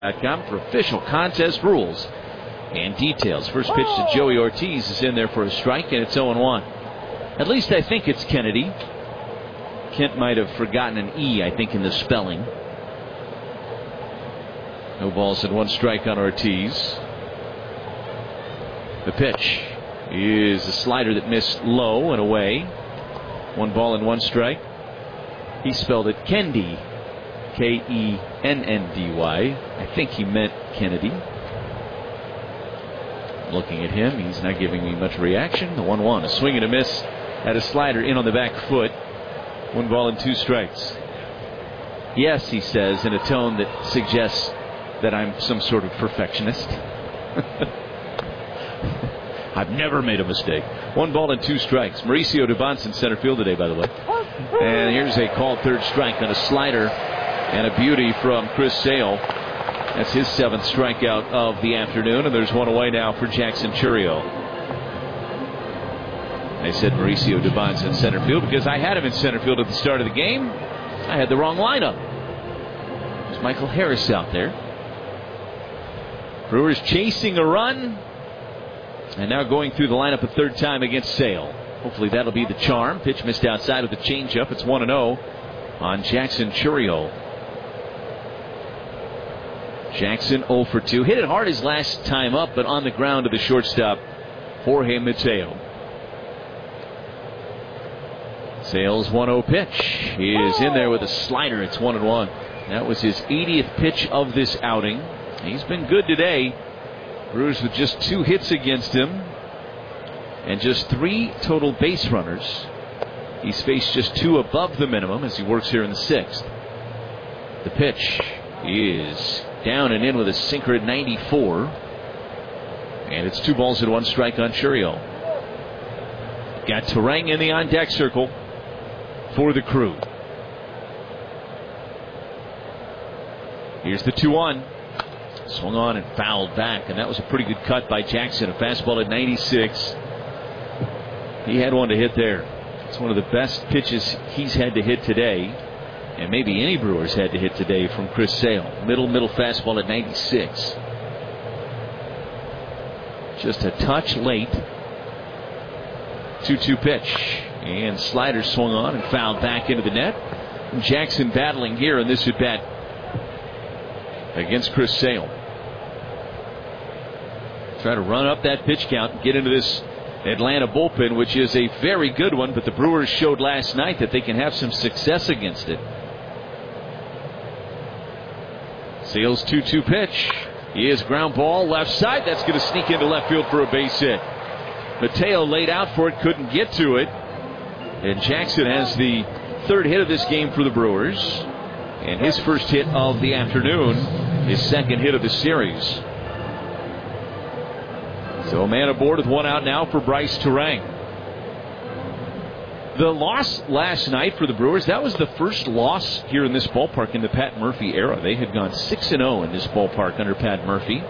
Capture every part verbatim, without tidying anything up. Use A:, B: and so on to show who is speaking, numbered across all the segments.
A: com for official contest rules and details. First pitch to Joey Ortiz is in there for a strike, and it's oh one. At least I think it's Kennedy. Kent might have forgotten an E, I think, in the spelling. No balls and one strike on Ortiz. The pitch is a slider that missed low and away. One ball and one strike. He spelled it Kendi. K E N N D Y. I think he meant Kennedy. Looking at him, he's not giving me much reaction. The one one. A swing and a miss at a slider in on the back foot. One ball and two strikes. Yes, he says in a tone that suggests that I'm some sort of perfectionist. I've never made a mistake. One ball and two strikes. Mauricio Dubon's in center field today, by the way. And here's a called third strike on a slider. And a beauty from Chris Sale. That's his seventh strikeout of the afternoon. And there's one away now for Jackson Chourio. I said Mauricio Dubon's in center field because I had him in center field at the start of the game. I had the wrong lineup. There's Michael Harris out there. Brewers chasing a run. And now going through the lineup a third time against Sale. Hopefully that'll be the charm. Pitch missed outside with the changeup. It's one and oh on Jackson Chourio. Jackson oh for two. Hit it hard his last time up, but on the ground to the shortstop, Jorge Mateo. Sale's one oh pitch. He is in there with a slider. It's one and one. That was his eightieth pitch of this outing. He's been good today. Brewers with just two hits against him and just three total base runners. He's faced just two above the minimum as he works here in the sixth. The pitch is down and in with a sinker at ninety-four. And it's two balls and one strike on Chourio. Got Turang in the on-deck circle for the Crew. Here's the two one. Swung on and fouled back, and that was a pretty good cut by Jackson. A fastball at ninety-six. He had one to hit there. It's one of the best pitches he's had to hit today, and maybe any Brewers had to hit today, from Chris Sale. Middle, middle fastball at ninety-six. Just a touch late. two two pitch. And slider swung on and fouled back into the net. And Jackson battling here in this at bat against Chris Sale. Try to run up that pitch count and get into this Atlanta bullpen, which is a very good one, but the Brewers showed last night that they can have some success against it. Sale's two two pitch is ground ball left side. That's going to sneak into left field for a base hit. Mateo laid out for it, couldn't get to it. And Jackson has the third hit of this game for the Brewers. And his first hit of the afternoon, his second hit of the series. So a man aboard with one out now for Bryce Turang. The loss last night for the Brewers, that was the first loss here in this ballpark in the Pat Murphy era. They had gone six and oh in this ballpark under Pat Murphy.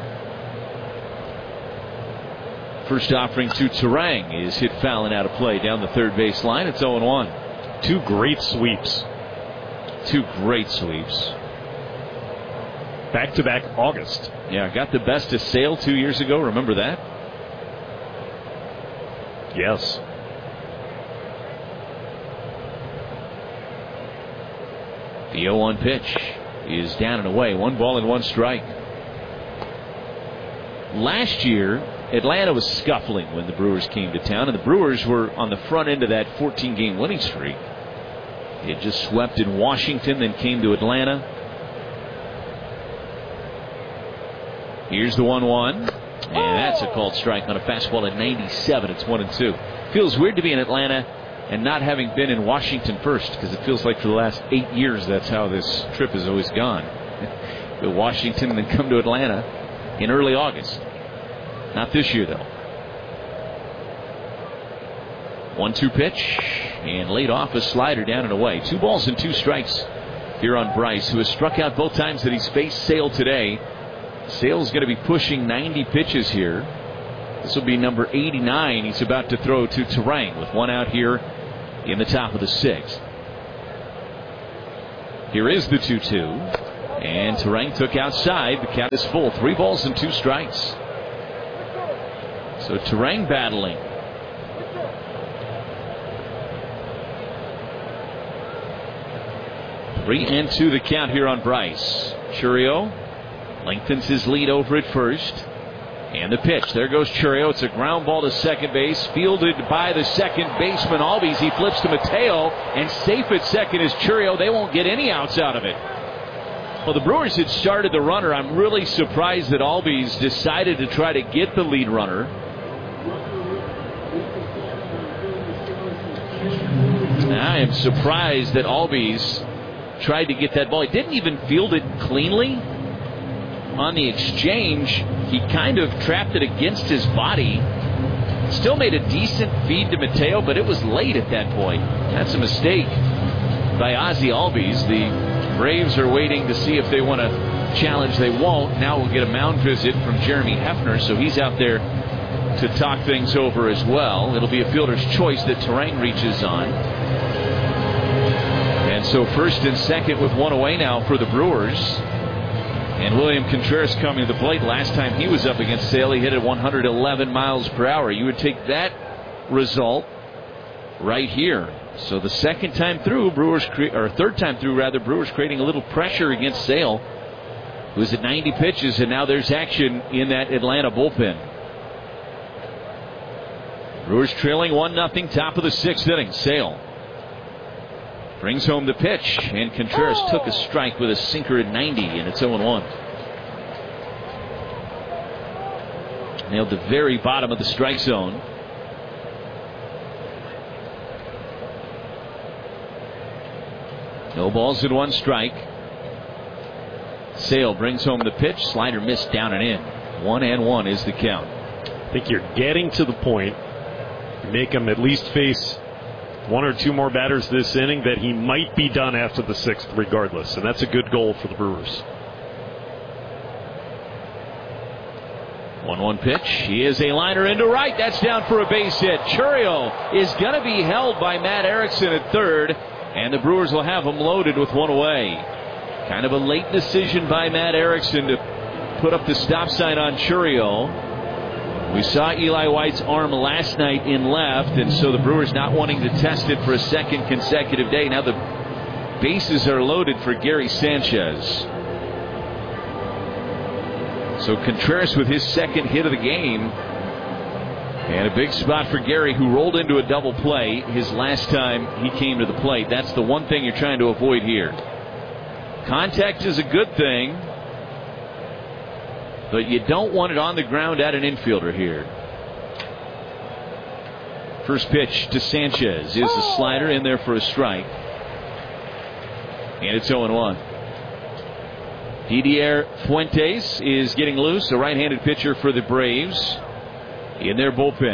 A: First offering to Turang is hit foul and out of play down the third base line. It's oh one.
B: Two great sweeps.
A: Two great sweeps.
B: Back-to-back August.
A: Yeah, got the best of Sale two years ago. Remember that?
B: Yes.
A: The oh one pitch is down and away. One ball and one strike. Last year, Atlanta was scuffling when the Brewers came to town, and the Brewers were on the front end of that fourteen-game winning streak. They had just swept in Washington, then came to Atlanta. Here's the one one. And that's a called strike on a fastball at ninety-seven. It's one and two. Feels weird to be in Atlanta and not having been in Washington first, because it feels like for the last eight years that's how this trip has always gone. Go to Washington and then come to Atlanta in early August. Not this year, though. one two pitch. And laid off a slider down and away. Two balls and two strikes here on Bryce, who has struck out both times that he's faced Sale today. Sale's going to be pushing ninety pitches here. This will be number eighty-nine he's about to throw to Turang with one out here in the top of the sixth. Here is the two two. And Turang took outside. The count is full. Three balls and two strikes. So Turang battling. Three and two the count here on Bryce. Chourio lengthens his lead over at first. And the pitch. There goes Chourio. It's a ground ball to second base. Fielded by the second baseman, Albies. He flips to Mateo. And safe at second is Chourio. They won't get any outs out of it. Well, the Brewers had started the runner. I'm really surprised that Albies decided to try to get the lead runner. I am surprised that Albies tried to get that ball. He didn't even field it cleanly. On the exchange, he kind of trapped it against his body. Still made a decent feed to Mateo, but it was late at that point. That's a mistake by Ozzie Albies. The Braves are waiting to see if they want to challenge. They won't. Now we'll get a mound visit from Jeremy Hefner, so he's out there to talk things over as well. It'll be a fielder's choice that Turang reaches on. And so first and second with one away now for the Brewers. And William Contreras coming to the plate. Last time he was up against Sale, he hit at one hundred eleven miles per hour. You would take that result right here. So the second time through, Brewers, cre- or third time through rather, Brewers creating a little pressure against Sale, who's at ninety pitches, and now there's action in that Atlanta bullpen. Brewers trailing one nothing, top of the sixth inning. Sale brings home the pitch, and Contreras oh. took a strike with a sinker at ninety, and it's oh one. Nailed the very bottom of the strike zone. No balls and one strike. Sale brings home the pitch. Slider missed down and in. One and one is the count.
B: I think you're getting to the point. Make him at least face one or two more batters this inning that he might be done after the sixth regardless. And that's a good goal for the Brewers.
A: one one pitch. He is a liner into right. That's down for a base hit. Chourio is going to be held by Matt Erickson at third. And the Brewers will have him loaded with one away. Kind of a late decision by Matt Erickson to put up the stop sign on Chourio. We saw Eli White's arm last night in left, and so the Brewers not wanting to test it for a second consecutive day. Now the bases are loaded for Gary Sanchez. So Contreras with his second hit of the game. And a big spot for Gary, who rolled into a double play his last time he came to the plate. That's the one thing you're trying to avoid here. Contact is a good thing, but you don't want it on the ground at an infielder here. First pitch to Sanchez is a slider in there for a strike. And it's oh one. Didier Fuentes is getting loose, a right-handed pitcher for the Braves in their bullpen.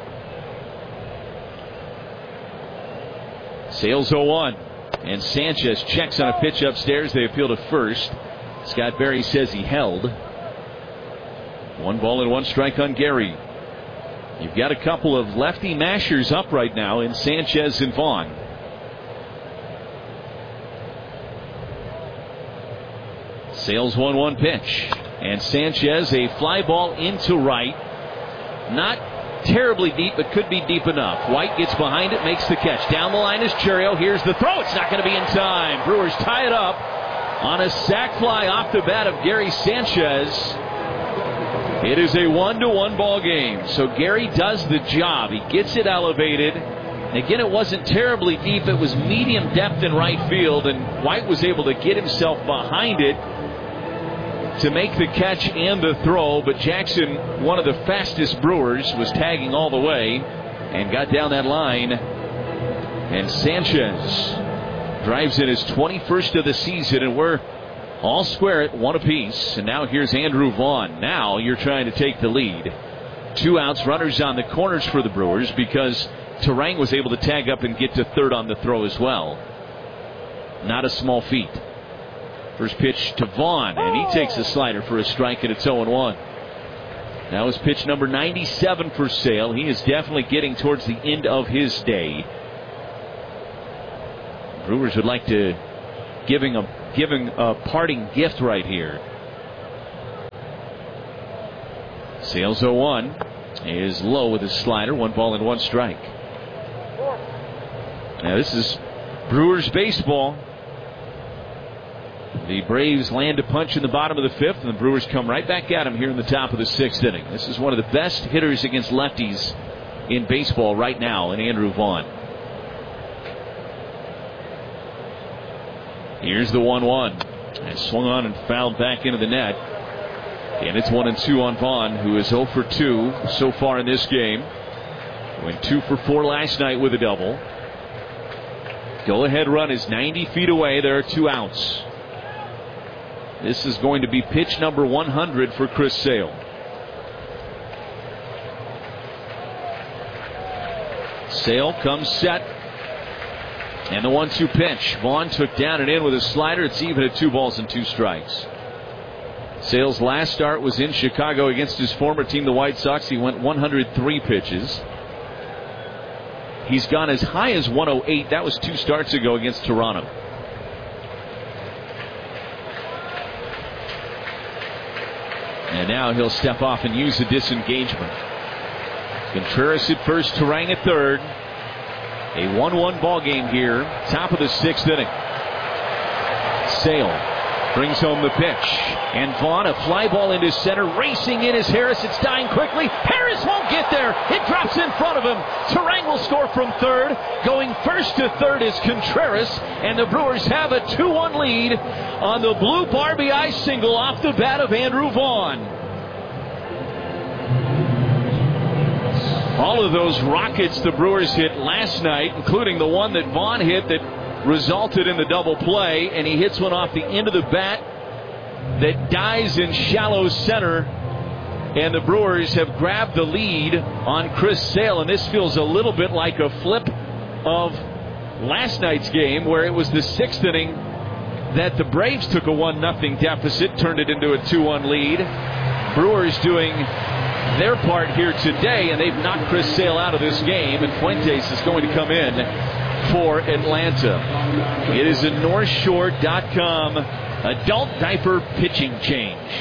A: Sales oh one. And Sanchez checks on a pitch upstairs. They appeal to first. Scott Berry says he held. One ball and one strike on Gary. You've got a couple of lefty mashers up right now in Sanchez and Vaughn. Sales one one pitch. And Sanchez, a fly ball into right. Not terribly deep, but could be deep enough. White gets behind it, makes the catch. Down the line is Chourio. Here's the throw. It's not going to be in time. Brewers tie it up on a sac fly off the bat of Gary Sanchez. It is a one to one ball game. So Gary does the job. He gets it elevated. And again, it wasn't terribly deep. It was medium depth in right field, and White was able to get himself behind it to make the catch and the throw, but Jackson, one of the fastest Brewers, was tagging all the way and got down that line. And Sanchez drives in his twenty-first of the season, and we're all square at one apiece. And now here's Andrew Vaughn. Now you're trying to take the lead. Two outs, runners on the corners for the Brewers because Turang was able to tag up and get to third on the throw as well. Not a small feat. First pitch to Vaughn, and he takes a slider for a strike, and it's oh one. Now is pitch number ninety-seven for Sale. He is definitely getting towards the end of his day. Brewers would like to give him a, giving a parting gift right here. Sales oh one is low with his slider. One ball and one strike. Now this is Brewers baseball. The Braves land a punch in the bottom of the fifth, and the Brewers come right back at him here in the top of the sixth inning. This is one of the best hitters against lefties in baseball right now in Andrew Vaughn. Here's the one one. And swung on and fouled back into the net. And it's one and two on Vaughn, who is oh for two so far in this game. Went two for four last night with a double. Go-ahead run is ninety feet away. There are two outs. This is going to be pitch number one hundred for Chris Sale. Sale comes set. And the one two pitch. Vaughn took down and in with a slider. It's even at two balls and two strikes. Sale's last start was in Chicago against his former team, the White Sox. He went one hundred three pitches. He's gone as high as one oh eight. That was two starts ago against Toronto. And now he'll step off and use the disengagement. Contreras at first, Turang at third. A one one ball game here. Top of the sixth inning. Sale brings home the pitch. And Vaughn, a fly ball into center. Racing in is Harris. It's dying quickly. Harris won't get there. It drops in front of him. Turang will score from third. Going first to third is Contreras. And the Brewers have a two one lead on the blue R B I single off the bat of Andrew Vaughn. All of those rockets the Brewers hit last night, including the one that Vaughn hit that resulted in the double play, and he hits one off the end of the bat that dies in shallow center, and the Brewers have grabbed the lead on Chris Sale, and this feels a little bit like a flip of last night's game where it was the sixth inning that the Braves took a one nothing deficit, turned it into a two one lead. Brewers doing their part here today, and they've knocked Chris Sale out of this game, and Fuentes is going to come in for Atlanta. It is a North Shore dot com adult diaper pitching change.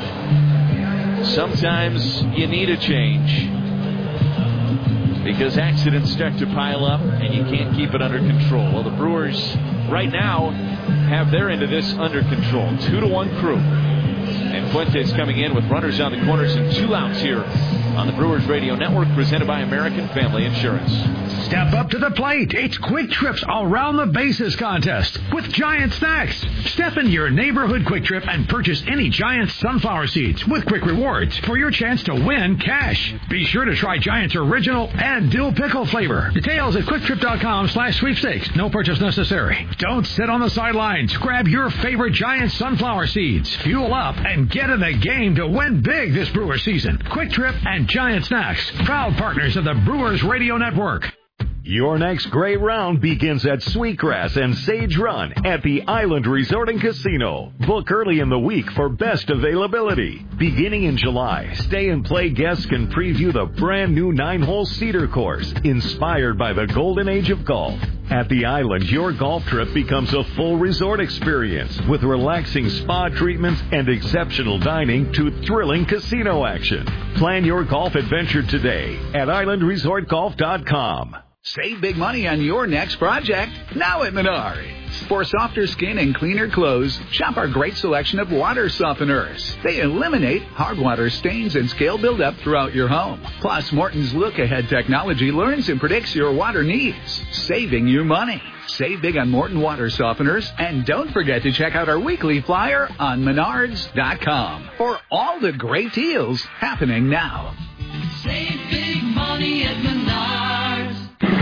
A: Sometimes you need a change because accidents start to pile up and you can't keep it under control. Well, the Brewers right now have their end of this under control. Two to one crew. And Fuentes coming in with runners on the corners and two outs here on the Brewers Radio Network, presented by American Family Insurance.
C: Step up to the plate. It's Quick Trip's Around the Bases contest with Giant Snacks. Step into your neighborhood Quick Trip and purchase any Giant sunflower seeds with Quick Rewards for your chance to win cash. Be sure to try Giant's original and dill pickle flavor. Details at quicktrip.com slash sweepstakes. No purchase necessary. Don't sit on the sidelines. Grab your favorite Giant sunflower seeds. Fuel up and get in the game to win big this Brewer season. Quick Trip and Giant Snacks, proud partners of the Brewers Radio Network.
D: Your next great round begins at Sweetgrass and Sage Run at the Island Resort and Casino. Book early in the week for best availability. Beginning in July, Stay and Play guests can preview the brand new nine-hole Cedar course, inspired by the golden age of golf. At the Island, your golf trip becomes a full resort experience with relaxing spa treatments and exceptional dining to thrilling casino action. Plan your golf adventure today at island resort golf dot com.
E: Save big money on your next project now at Menards. For softer skin and cleaner clothes, shop our great selection of water softeners. They eliminate hard water stains and scale buildup throughout your home. Plus, Morton's look-ahead technology learns and predicts your water needs, saving you money. Save big on Morton water softeners, and don't forget to check out our weekly flyer on menards dot com for all the great deals happening now.
F: Save big money at Menards.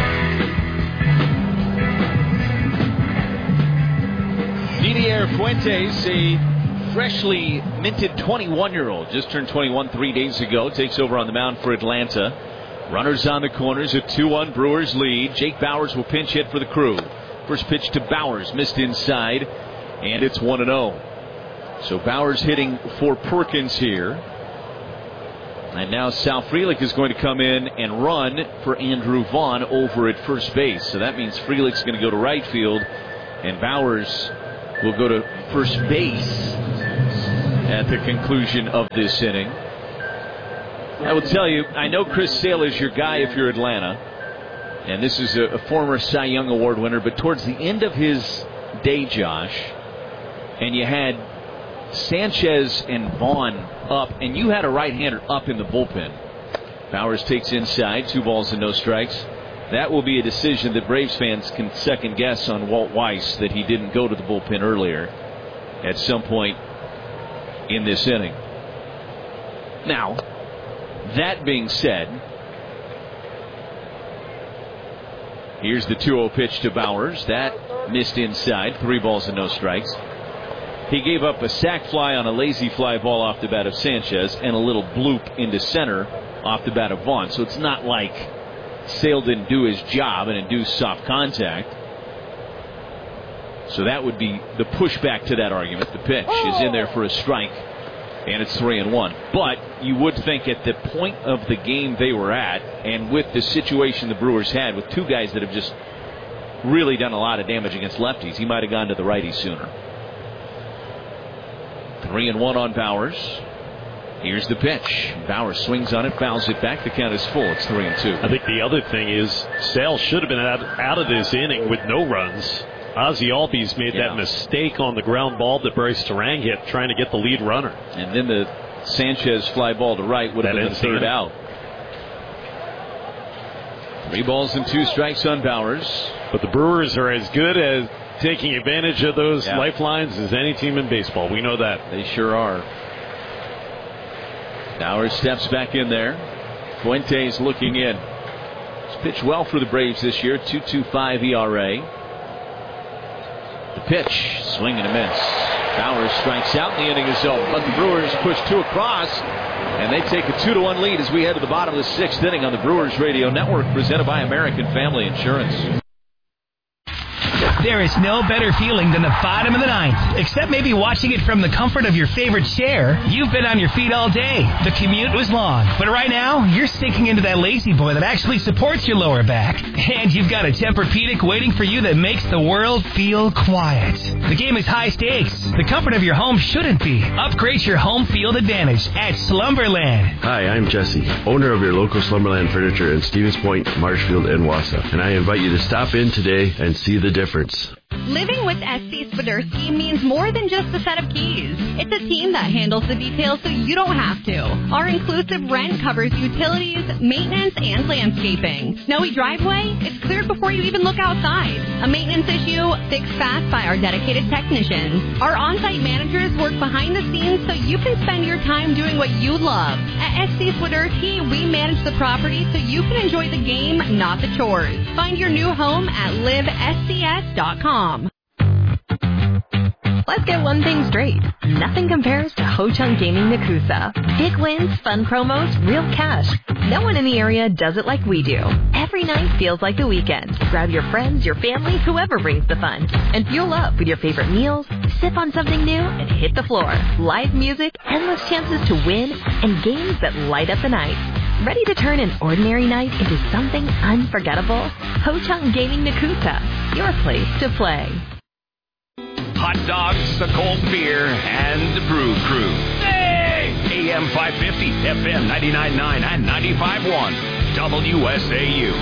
A: Didier Fuentes, a freshly minted twenty-one-year-old, just turned twenty-one three days ago, takes over on the mound for Atlanta. Runners on the corners, a two one Brewers lead. Jake Bauers will pinch hit for the Crew. First pitch to Bauers, missed inside, and it's one and oh. So Bauers hitting for Perkins here. And now Sal Frelick is going to come in and run for Andrew Vaughn over at first base. So that means Frelick's going to go to right field, and Bauers will go to first base at the conclusion of this inning. I will tell you, I know Chris Sale is your guy if you're Atlanta, and this is a, a former Cy Young Award winner, but towards the end of his day, Josh, and you had Sanchez and Vaughn up, and you had a right-hander up in the bullpen. Bowers takes inside, two balls and no strikes. That will be a decision that Braves fans can second guess on Walt Weiss, that he didn't go to the bullpen earlier at some point in this inning. Now, that being said, here's the two oh pitch to Bowers. That missed inside, three balls and no strikes. He gave up a sac fly on a lazy fly ball off the bat of Sanchez and a little bloop into center off the bat of Vaughn. So it's not like Sale didn't do his job and induce soft contact. So that would be the pushback to that argument. The pitch is in there for a strike, and it's three and one. But you would think at the point of the game they were at, and with the situation the Brewers had with two guys that have just really done a lot of damage against lefties, he might have gone to the righty sooner. Three and one on Bowers. Here's the pitch. Bowers swings on it, fouls it back. The count is full. It's three and two.
B: I think the other thing is Sale should have been out, out of this inning with no runs. Ozzie Albies made yeah. that mistake on the ground ball that Bryce Terang hit, trying to get the lead runner.
A: And then the Sanchez fly ball to right would have been the third out. Three balls and two strikes on Bowers.
B: But the Brewers are as good as taking advantage of those yeah. lifelines as any team in baseball. We know that.
A: They sure are. Bowers steps back in there. Fuentes looking in. He's pitched well for the Braves this year. two point two five E R A. The pitch, swing and a miss. Bowers strikes out, and the inning is over. But the Brewers push two across, and they take a two to one lead as we head to the bottom of the sixth inning on the Brewers Radio Network, presented by American Family Insurance.
G: There is no better feeling than the bottom of the ninth, except maybe watching it from the comfort of your favorite chair. You've been on your feet all day. The commute was long, but right now, you're sinking into that lazy boy that actually supports your lower back. And you've got a Tempur-Pedic waiting for you that makes the world feel quiet. The game is high stakes. The comfort of your home shouldn't be. Upgrade your home field advantage at Slumberland.
H: Hi, I'm Jesse, owner of your local Slumberland Furniture in Stevens Point, Marshfield, and Wausau. And I invite you to stop in today and see the difference.
I: Living with S C Swiderski means more than just a set of keys. It's a team that handles the details so you don't have to. Our inclusive rent covers utilities, maintenance, and landscaping. Snowy driveway? It's cleared before you even look outside. A maintenance issue? Fixed fast by our dedicated technicians. Our on-site managers work behind the scenes so you can spend your time doing what you love. At S C Swiderski, we manage the property so you can enjoy the game, not the chores. Find your new home at live S C S dot com.
J: Let's get one thing straight. Nothing compares to Ho Chunk Gaming Nakusa. Big wins, fun promos, real cash. No one in the area does it like we do. Every night feels like the weekend. Grab your friends, your family, whoever brings the fun. And fuel up with your favorite meals, sip on something new, and hit the floor. Live music, endless chances to win, and games that light up the night. Ready to turn an ordinary night into something unforgettable? Ho Chunk Gaming Nakusa, your place to play.
K: Hot dogs, a cold beer, and the Brew Crew. Hey! A M five fifty, F M ninety-nine point nine, and ninety-five point one, W S A U.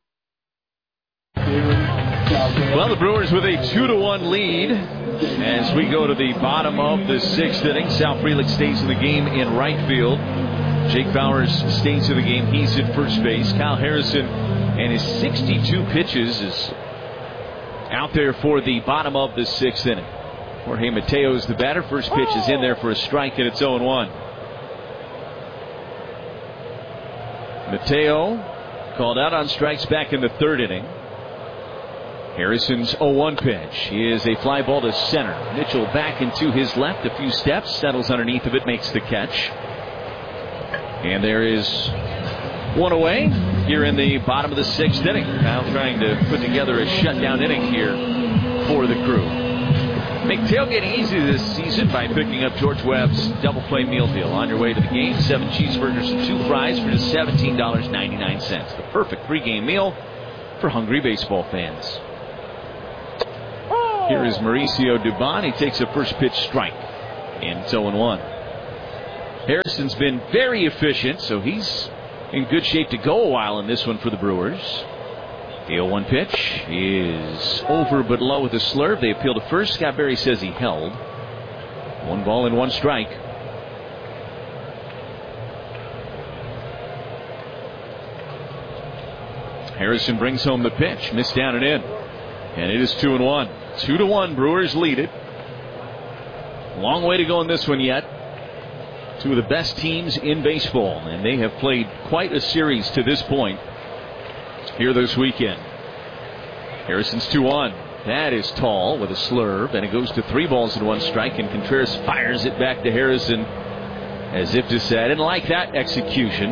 A: Well, the Brewers with a two to one lead as we go to the bottom of the sixth inning. Sal Frelick stays in the game in right field. Jake Bowers stays in the game. He's at first base. Kyle Harrison and his sixty-two pitches is out there for the bottom of the sixth inning. Jorge Mateo's the batter. First pitch is in there for a strike, and it's oh and one. Mateo called out on strikes back in the third inning. Harrison's oh one pitch is a fly ball to center. Mitchell back into his left a few steps, settles underneath of it, makes the catch. And there is one away here in the bottom of the sixth inning. Now trying to put together a shutdown inning here for the Crew. Make tailgating easy this season by picking up George Webb's Double Play Meal Deal. On your way to the game, seven cheeseburgers and two fries for just seventeen dollars and ninety-nine cents. The perfect pregame meal for hungry baseball fans. Here is Mauricio Dubon. He takes a first pitch strike. And it's oh and one. Harrison's been very efficient, so he's in good shape to go a while in this one for the Brewers. The oh one pitch is over but low with a slurve. They appeal to first. Scott Berry says he held. One ball and one strike. Harrison brings home the pitch. Missed down and in. And it is two and one. Two to one. Brewers lead it. Long way to go in this one yet. Two of the best teams in baseball, and they have played quite a series to this point here this weekend. Harrison's two one. That is tall with a slurve, and it goes to three balls and one strike, and Contreras fires it back to Harrison as if to say, I didn't like that execution.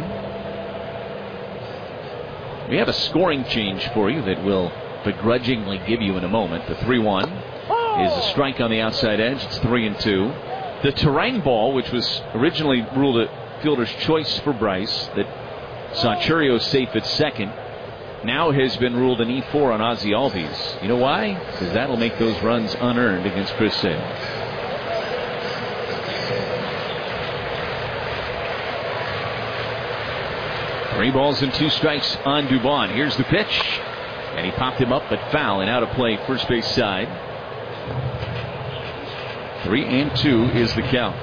A: We have a scoring change for you that we'll begrudgingly give you in a moment. The three one is a strike on the outside edge. It's three and two. The terrain ball, which was originally ruled a fielder's choice for Bryce, that saw Churios safe at second, now has been ruled an E four on Ozzie Albies. You know why? Because that'll make those runs unearned against Chris Sale. Three balls and two strikes on Dubon. Here's the pitch. And he popped him up, but foul and out of play, first base side. Three and two is the count.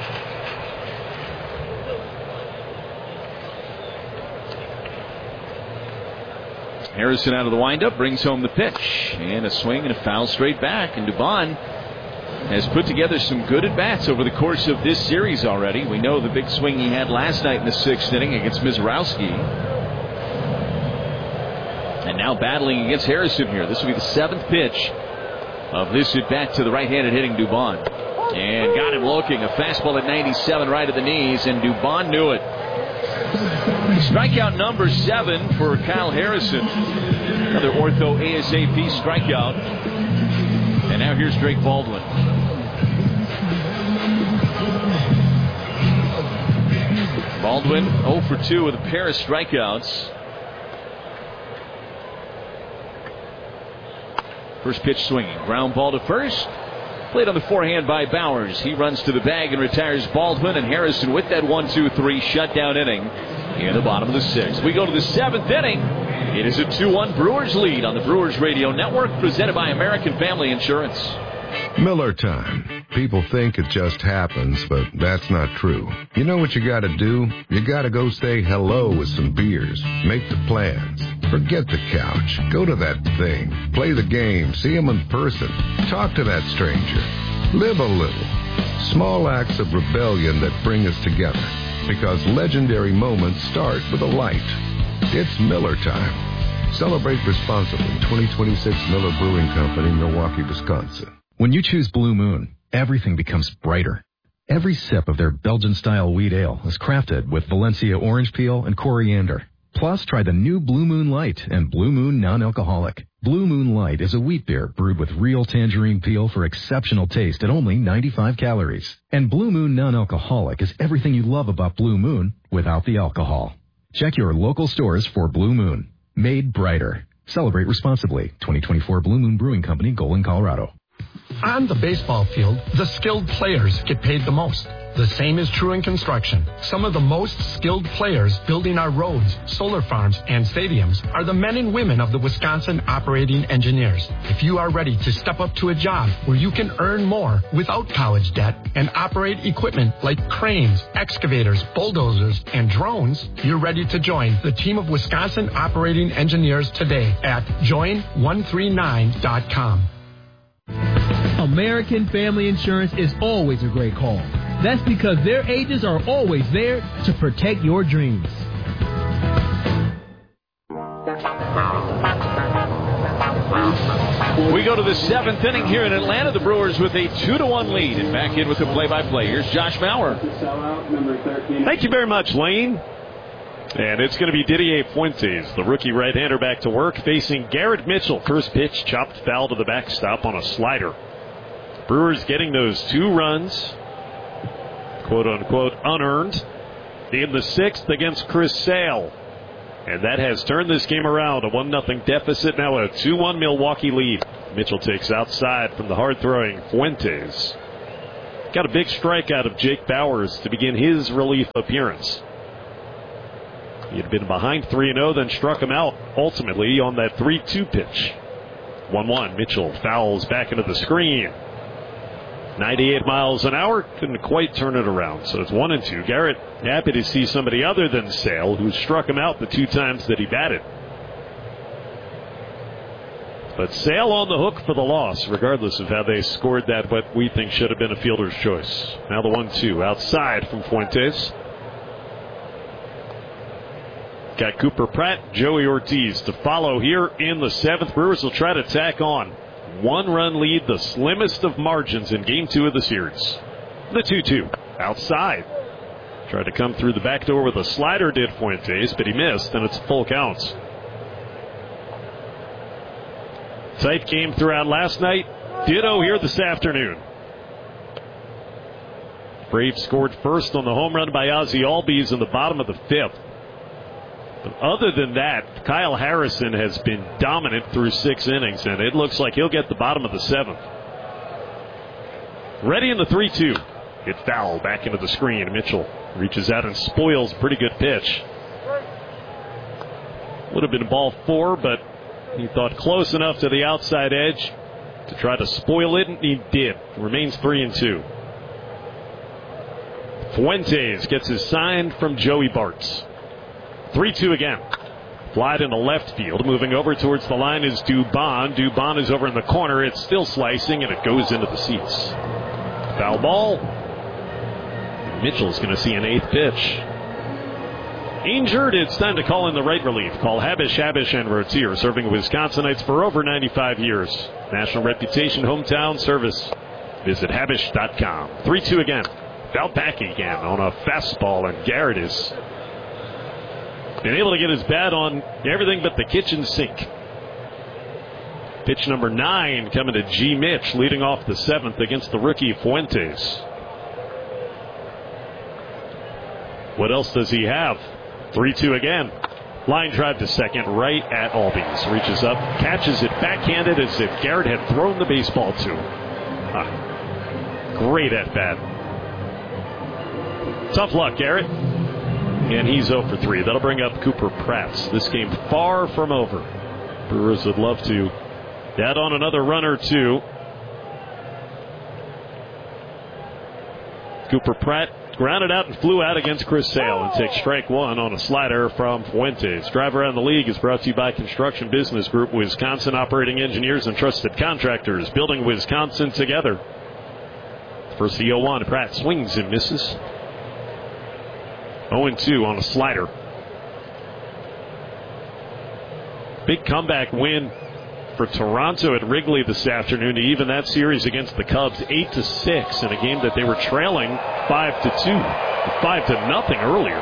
A: Harrison out of the windup, brings home the pitch. And a swing and a foul straight back. And Dubon has put together some good at-bats over the course of this series already. We know the big swing he had last night in the sixth inning against Mizorowski. And now battling against Harrison here. This will be the seventh pitch of this at-bat to the right-handed hitting Dubon. And got him looking. A fastball at ninety-seven right at the knees, and Dubon knew it. Strikeout number seven for Kyle Harrison. Another ortho ASAP strikeout. And now here's Drake Baldwin. Baldwin oh for two with a pair of strikeouts. First pitch swinging. Ground ball to first. Played on the forehand by Bowers. He runs to the bag and retires Baldwin, and Harrison with that one two three shutdown inning in the bottom of the sixth. We go to the seventh inning. It is a two one Brewers lead on the Brewers Radio Network, presented by American Family Insurance.
L: Miller time. People think it just happens, but that's not true. You know what you gotta do? You gotta go say hello with some beers. Make the plans. Forget the couch. Go to that thing. Play the game. See them in person. Talk to that stranger. Live a little. Small acts of rebellion that bring us together. Because legendary moments start with a light. It's Miller time. Celebrate responsibly. twenty twenty-six Miller Brewing Company, Milwaukee, Wisconsin.
M: When you choose Blue Moon, everything becomes brighter. Every sip of their Belgian-style wheat ale is crafted with Valencia orange peel and coriander. Plus, try the new Blue Moon Light and Blue Moon Non-Alcoholic. Blue Moon Light is a wheat beer brewed with real tangerine peel for exceptional taste at only ninety-five calories. And Blue Moon Non-Alcoholic is everything you love about Blue Moon without the alcohol. Check your local stores for Blue Moon. Made brighter. Celebrate responsibly. twenty twenty-four Blue Moon Brewing Company, Golden, Colorado.
N: On the baseball field, the skilled players get paid the most. The same is true in construction. Some of the most skilled players building our roads, solar farms, and stadiums are the men and women of the Wisconsin Operating Engineers. If you are ready to step up to a job where you can earn more without college debt and operate equipment like cranes, excavators, bulldozers, and drones, you're ready to join the team of Wisconsin Operating Engineers today at join one three nine dot com.
O: American Family Insurance is always a great call. That's because their agents are always there to protect your dreams.
A: We go to the seventh inning here in Atlanta. The Brewers with a two to one lead. And back in with the play-by-play. Here's Josh Maurer.
B: Thank you very much, Lane. And it's going to be Didier Fuentes, the rookie right-hander, back to work, facing Garrett Mitchell. First pitch, chopped foul to the backstop on a slider. Brewers getting those two runs, quote-unquote, unearned, in the sixth against Chris Sale. And that has turned this game around. A one nothing deficit, now a two one Milwaukee lead. Mitchell takes outside from the hard-throwing Fuentes. Got a big strike out of Jake Bowers to begin his relief appearance. He had been behind three and oh, then struck him out ultimately on that three two pitch. one one. Mitchell fouls back into the screen. ninety-eight miles an hour. Couldn't quite turn it around. So it's one and two. Garrett happy to see somebody other than Sale, who struck him out the two times that he batted. But Sale on the hook for the loss, regardless of how they scored that, what we think should have been a fielder's choice. Now the one two outside from Fuentes. Got Cooper Pratt, Joey Ortiz to follow here in the seventh. Brewers will try to tack on one run lead, the slimmest of margins in game two of the series. The two two outside. Tried to come through the back door with a slider, did Fuentes, but he missed, and it's full counts. Tight game throughout last night. Ditto here this afternoon. Braves scored first on the home run by Ozzie Albies in the bottom of the fifth. But other than that, Kyle Harrison has been dominant through six innings, and it looks like he'll get the bottom of the seventh. Ready in the three two. Hit foul back into the screen. Mitchell reaches out and spoils a pretty good pitch. Would have been ball four, but he thought close enough to the outside edge to try to spoil it, and he did. Remains three and two. Fuentes gets his sign from Joey Bartz. three two again. Fly into left field. Moving over towards the line is Dubon. Dubon is over in the corner. It's still slicing, and it goes into the seats. Foul ball. Mitchell's going to see an eighth pitch. Injured, it's time to call in the right relief. Call Habish, Habish, and Rotier, serving Wisconsinites for over ninety-five years. National reputation, hometown service. Visit Habish dot com. three two again. Foul back again on a fastball, and Garrett is been able to get his bat on everything but the kitchen sink. Pitch number nine coming to G. Mitch, leading off the seventh against the rookie Fuentes. What else does he have? three two again. Line drive to second, right at Albies. Reaches up, catches it backhanded as if Garrett had thrown the baseball to him. Ah, great at bat. Tough luck, Garrett. And he's oh for three. That'll bring up Cooper Pratt. This game far from over. Brewers would love to add on another run or two. Cooper Pratt grounded out and flew out against Chris Sale and takes strike one on a slider from Fuentes. Drive Around the League is brought to you by Construction Business Group, Wisconsin operating engineers and trusted contractors, building Wisconsin together. First the oh one. Pratt swings and misses. oh and two on a slider. Big comeback win for Toronto at Wrigley this afternoon to even that series against the Cubs eight to six in a game that they were trailing five to two, five to nothing earlier.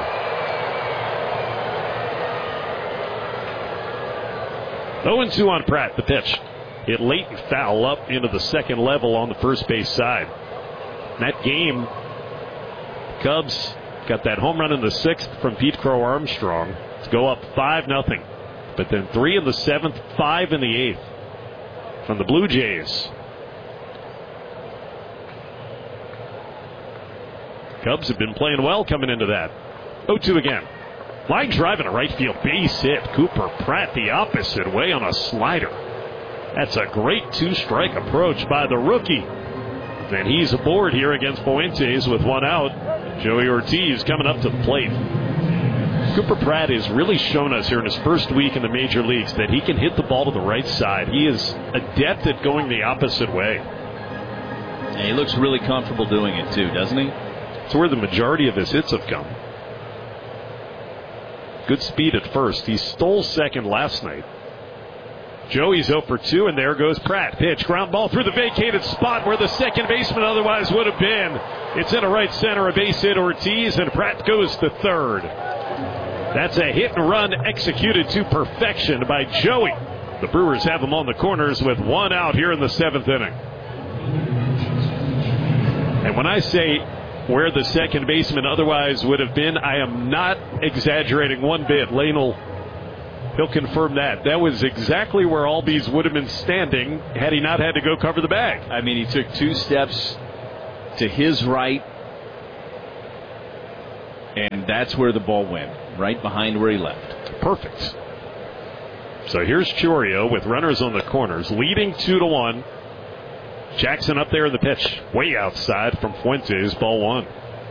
B: oh and two on Pratt. The pitch hit late and foul up into the second level on the first base side. In that game, Cubs got that home run in the sixth from Pete Crow Armstrong to go up five nothing. But then three in the seventh, five in the eighth from the Blue Jays. Cubs have been playing well coming into that. oh two again. Line drive in a right field base hit. Cooper Pratt the opposite way on a slider. That's a great two-strike approach by the rookie. And he's aboard here against Fuentes with one out. Joey Ortiz coming up to the plate. Cooper Pratt has really shown us here in his first week in the major leagues that he can hit the ball to the right side. He is adept at going the opposite way.
A: And he looks really comfortable doing it too, doesn't he?
B: It's where the majority of his hits have come. Good speed at first. He stole second last night. Joey's oh for two, and there goes Pratt. Pitch, ground ball through the vacated spot where the second baseman otherwise would have been. It's in a right center, a base hit Ortiz, and Pratt goes to third. That's a hit and run executed to perfection by Joey. The Brewers have him on the corners with one out here in the seventh inning. And when I say where the second baseman otherwise would have been, I am not exaggerating one bit. Lionel He'll confirm that. That was exactly where Albies would have been standing had he not had to go cover the bag.
A: I mean, he took two steps to his right, and that's where the ball went, right behind where he left.
B: Perfect. So here's Chourio with runners on the corners, leading two to one. Jackson up there in the pitch, way outside from Fuentes, ball one.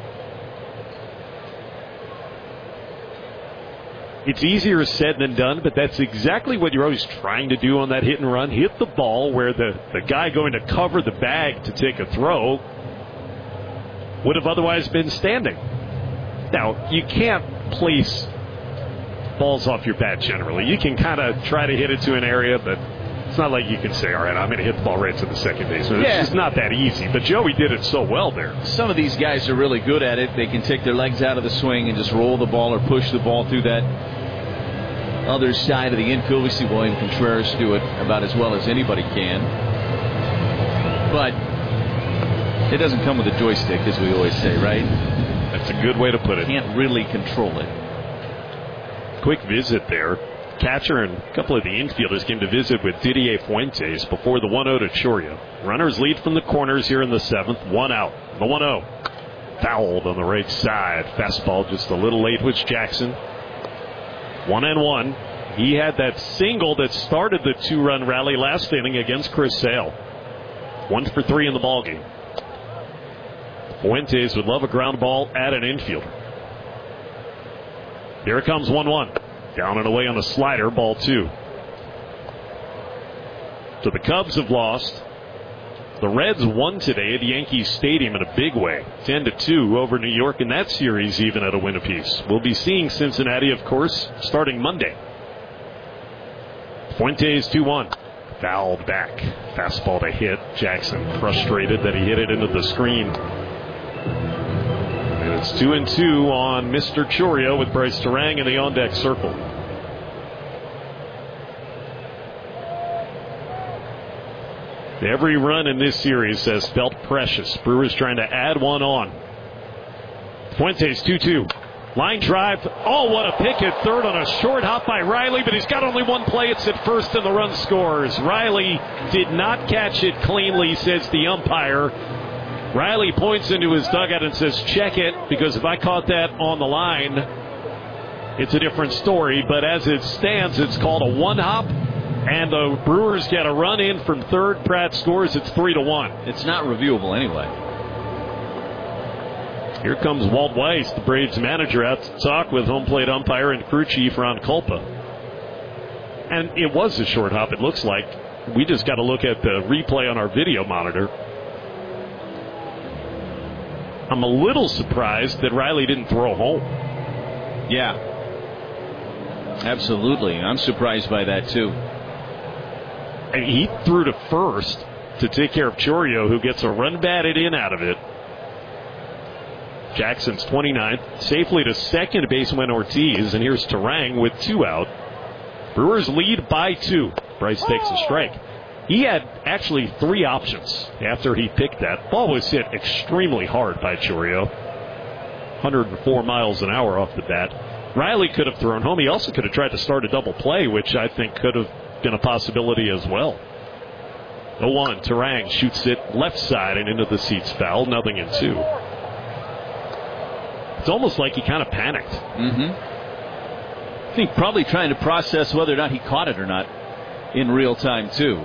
B: It's easier said than done, but that's exactly what you're always trying to do on that hit and run. Hit the ball where the, the guy going to cover the bag to take a throw would have otherwise been standing. Now, you can't place balls off your bat generally. You can kind of try to hit it to an area, but it's not like you can say, all right, I'm going to hit the ball right to the second baseman.
A: Yeah.
B: It's just not that easy, but Joey did it so well there.
A: Some of these guys are really good at it. They can take their legs out of the swing and just roll the ball or push the ball through that other side of the infield. We see William Contreras do it about as well as anybody can. But it doesn't come with a joystick, as we always say, right?
B: That's a good way to put it.
A: Can't really control it.
B: Quick visit there. Catcher and a couple of the infielders came to visit with Didier Fuentes before the one oh to Chourio. Runners lead from the corners here in the seventh. One out. The one oh. Fouled on the right side. Fastball just a little late with Jackson. One and one. He had that single that started the two-run rally last inning against Chris Sale. One for three in the ballgame. Fuentes would love a ground ball at an infielder. Here it comes one one. Down and away on the slider, ball two. So the Cubs have lost. The Reds won today at Yankee Stadium in a big way, ten to two over New York in that series, even at a win apiece. We'll be seeing Cincinnati, of course, starting Monday. Fuentes two one. Fouled back. Fastball to hit. Jackson frustrated that he hit it into the screen. And it's two and two on Mister Chourio with Bryce Turang in the on-deck circle. Every run in this series has felt precious. Brewers trying to add one on. Fuentes two two. Line drive. Oh, what a pick at third on a short hop by Riley, but he's got only one play. It's at first and the run scores. Riley did not catch it cleanly, says the umpire. Riley points into his dugout and says, check it, because if I caught that on the line, it's a different story. But as it stands, it's called a one hop. And the Brewers get a run in from third. Pratt scores. It's three to one.
A: It's not reviewable anyway.
B: Here comes Walt Weiss, the Braves manager, out to talk with home plate umpire and crew chief Ron Culpa. And it was a short hop, it looks like. We just got to look at the replay on our video monitor. I'm a little surprised that Riley didn't throw home.
A: Yeah. Absolutely. I'm surprised by that, too.
B: And he threw to first to take care of Chourio, who gets a run batted in out of it. Jackson's twenty-ninth. Safely to second baseman Ortiz, and here's Turang with two out. Brewers lead by two. Bryce takes a strike. He had actually three options after he picked that. Ball was hit extremely hard by Chourio. one hundred four miles an hour off the bat. Riley could have thrown home. He also could have tried to start a double play, which I think could have been a possibility as well. oh one, Turang shoots it left side and into the seats foul. Nothing in two. It's almost like he kind of panicked.
A: Mm-hmm. I think probably trying to process whether or not he caught it or not in real time, too.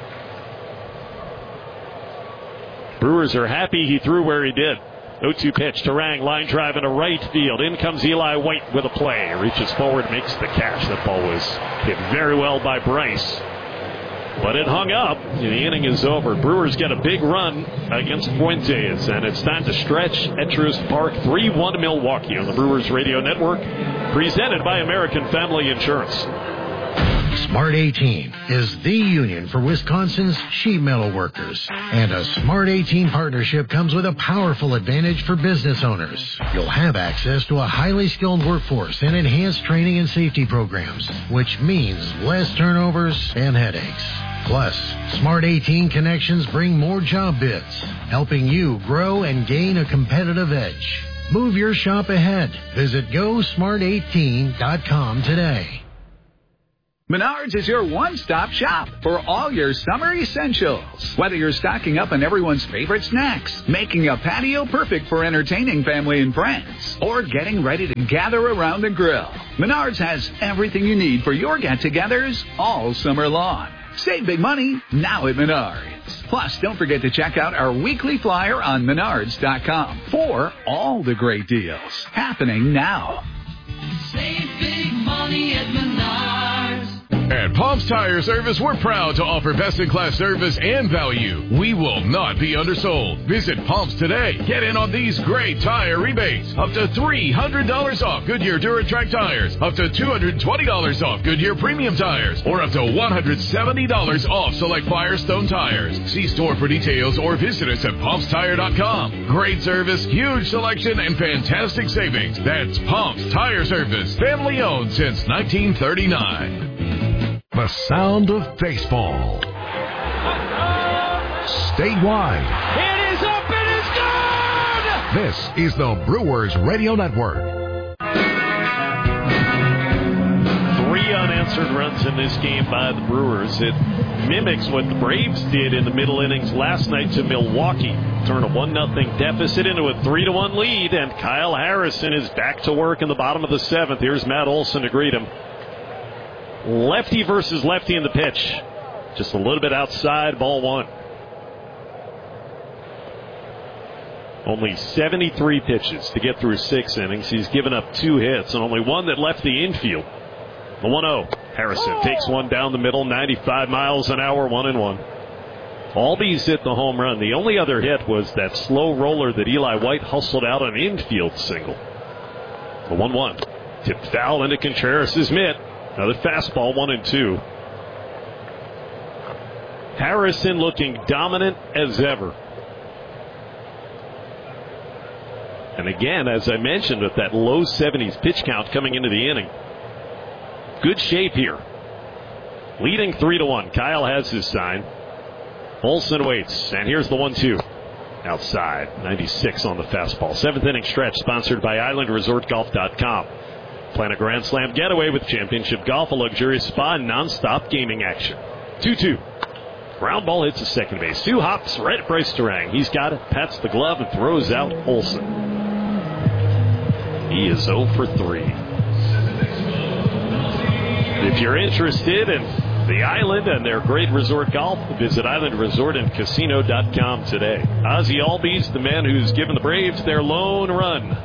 B: Brewers are happy he threw where he did. oh two pitch. Turang, line drive into right field. In comes Eli White with a play. Reaches forward, makes the catch. That ball was hit very well by Bryce. But it hung up. The inning is over. Brewers get a big run against Fuentes, and it's time to stretch at Truist Park. three one Milwaukee on the Brewers Radio Network, presented by American Family Insurance.
P: Smart eighteen is the union for Wisconsin's sheet metal workers. And a Smart eighteen partnership comes with a powerful advantage for business owners. You'll have access to a highly skilled workforce and enhanced training and safety programs, which means less turnovers and headaches. Plus, Smart eighteen connections bring more job bids, helping you grow and gain a competitive edge. Move your shop ahead. Visit go smart eighteen dot com today.
E: Menards is your one-stop shop for all your summer essentials. Whether you're stocking up on everyone's favorite snacks, making a patio perfect for entertaining family and friends, or getting ready to gather around the grill, Menards has everything you need for your get-togethers all summer long. Save big money now at Menards. Plus, don't forget to check out our weekly flyer on menards dot com for all the great deals happening now.
F: Save big money at Menards.
Q: At Palms Tire Service, we're proud to offer best-in-class service and value. We will not be undersold. Visit Palms today. Get in on these great tire rebates. Up to three hundred dollars off Goodyear DuraTrack tires. Up to two hundred twenty dollars off Goodyear Premium tires. Or up to one hundred seventy dollars off select Firestone tires. See store for details or visit us at palms tire dot com. Great service, huge selection, and fantastic savings. That's Palms Tire Service. Family owned since nineteen thirty-nine.
C: The sound of baseball. Statewide.
F: It is up, it is gone!
C: This is the Brewers Radio Network.
B: Three unanswered runs in this game by the Brewers. It mimics what the Braves did in the middle innings last night to Milwaukee. Turn a one nothing deficit into a three to one lead, and Kyle Harrison is back to work in the bottom of the seventh. Here's Matt Olson to greet him. Lefty versus lefty in the pitch. Just a little bit outside, ball one. Only seventy-three pitches to get through six innings. He's given up two hits and only one that left the infield. The one oh. Harrison takes one down the middle, ninety-five miles an hour, one and one. Albies hit the home run. The only other hit was that slow roller that Eli White hustled out an infield single. The one one. Tipped foul into Contreras' mitt. Another fastball, one and two. Harrison looking dominant as ever. And again, as I mentioned, with that low seventies pitch count coming into the inning. Good shape here. Leading three to one. Kyle has his sign. Olson waits, and here's the one two. Outside, ninety-six on the fastball. Seventh inning stretch sponsored by island resort golf dot com. Plan a Grand Slam getaway with Championship Golf, a luxurious spa, and non-stop gaming action. two two. Ground ball hits the second base. Two hops right at Bryce Durang. He's got it, pats the glove, and throws out Olson. He is oh for three. If you're interested in the island and their great resort golf, visit island resort and casino dot com today. Ozzie Albies, the man who's given the Braves their lone run.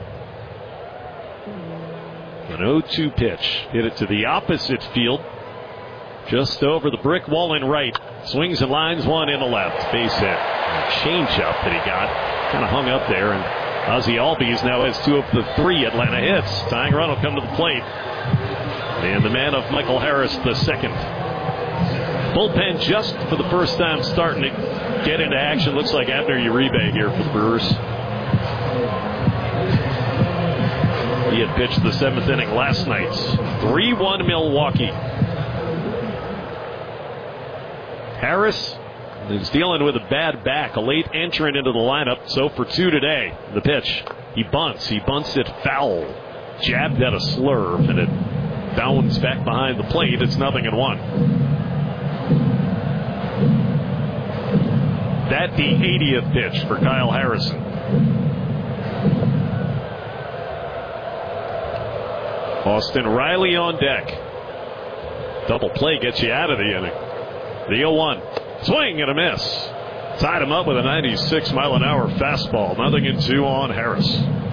B: An oh two pitch. Hit it to the opposite field. Just over the brick wall in right. Swings and lines one in the left. Base hit. A change-up that he got. Kind of hung up there. And Ozzie Albies now has two of the three Atlanta hits. Tying run will come to the plate. And the man of Michael Harris, the second. Bullpen just for the first time starting to get into action. Looks like Abner Uribe here for the Brewers. He had pitched the seventh inning last night. three one Milwaukee. Harris is dealing with a bad back. A late entrant into the lineup. So for two today. The pitch. He bunts. He bunts it foul. Jabbed at a slurve, and it bounds back behind the plate. It's nothing and one. That the eightieth pitch for Kyle Harrison. Austin Riley on deck. Double play gets you out of the inning. The oh one. Swing and a miss. Tied him up with a ninety-six mile an hour fastball. Nothing in two on Harris.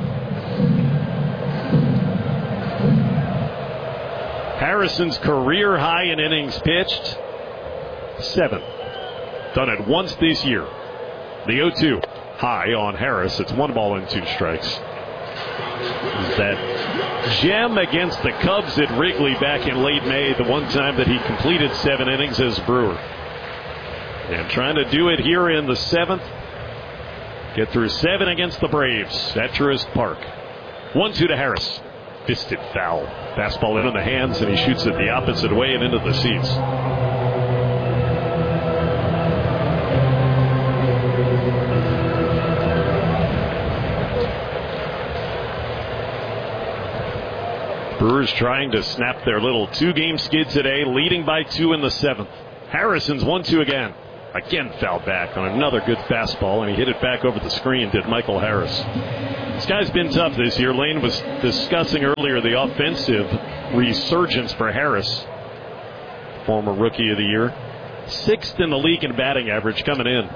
B: Harrison's career high in innings pitched. Seven. Done it once this year. The oh two. High on Harris. It's one ball and two strikes. That gem against the Cubs at Wrigley back in late May, the one time that he completed seven innings as Brewer. And trying to do it here in the seventh. Get through seven against the Braves at Truist Park. one two to Harris. Fisted foul. Fastball in the hands, and he shoots it the opposite way and into the seats. Brewers trying to snap their little two-game skid today, leading by two in the seventh. Harrison's one two again. Again fouled back on another good fastball, and he hit it back over the screen, did Michael Harris. This guy's been tough this year. Lane was discussing earlier the offensive resurgence for Harris, former Rookie of the Year. Sixth in the league in batting average coming in.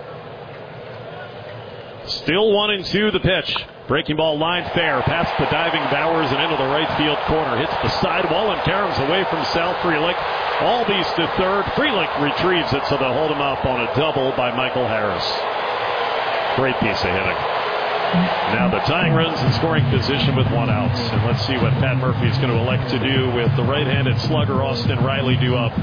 B: Still one and two the pitch. Breaking ball line fair. Past the diving Bowers and into the right field corner. Hits the sidewall and caroms away from Sal Frelick. Albies to third. Frelick retrieves it, so they'll hold him up on a double by Michael Harris. Great piece of hitting. Now the tying runs in scoring position with one out. And let's see what Pat Murphy is going to elect to do with the right-handed slugger Austin Riley due up.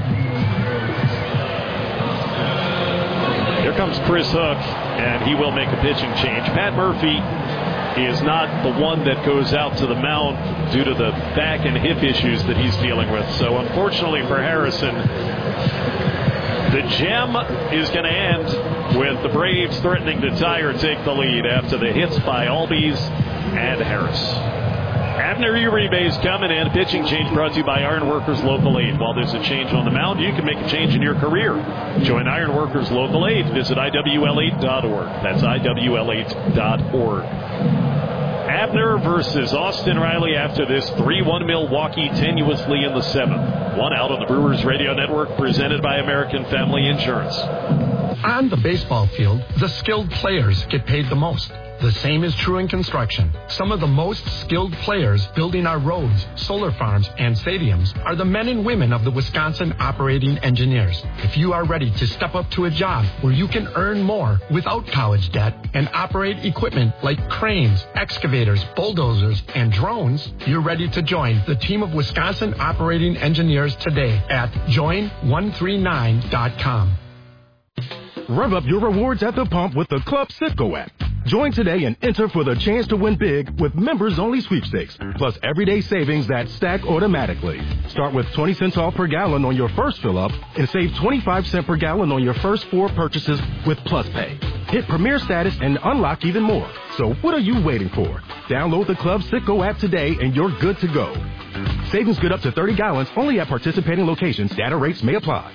B: Here comes Chris Hook, and he will make a pitching change. Pat Murphy is not the one that goes out to the mound due to the back and hip issues that he's dealing with. So unfortunately for Harrison, the gem is going to end with the Braves threatening to tie or take the lead after the hits by Albies and Harris. Abner Uribe's coming in. Pitching change brought to you by Iron Workers Local eight. While there's a change on the mound, you can make a change in your career. Join Iron Workers Local eight. Visit I W L eight dot org. That's I W L eight dot org. Abner versus Austin Riley after this three one Milwaukee tenuously in the seventh. One out on the Brewers Radio Network, presented by American Family Insurance.
N: On the baseball field, the skilled players get paid the most. The same is true in construction. Some of the most skilled players building our roads, solar farms, and stadiums are the men and women of the Wisconsin Operating Engineers. If you are ready to step up to a job where you can earn more without college debt and operate equipment like cranes, excavators, bulldozers, and drones, you're ready to join the team of Wisconsin Operating Engineers today at join one three nine dot com.
R: Rev up your rewards at the pump with the Club Citgo app. Join today and enter for the chance to win big with members-only sweepstakes, plus everyday savings that stack automatically. Start with twenty cents off per gallon on your first fill-up and save twenty-five cents per gallon on your first four purchases with Plus Pay. Hit Premier status and unlock even more. So what are you waiting for? Download the Club Citgo app today and you're good to go. Savings good up to thirty gallons only at participating locations. Data rates may apply.